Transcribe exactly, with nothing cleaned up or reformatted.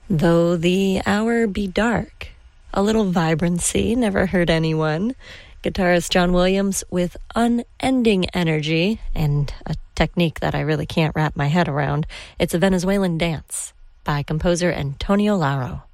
Though the hour be dark, a little vibrancy never hurt anyone. Guitarist John Williams with unending energy and a technique that I really can't wrap my head around. It's a Venezuelan dance by composer Antonio Lauro.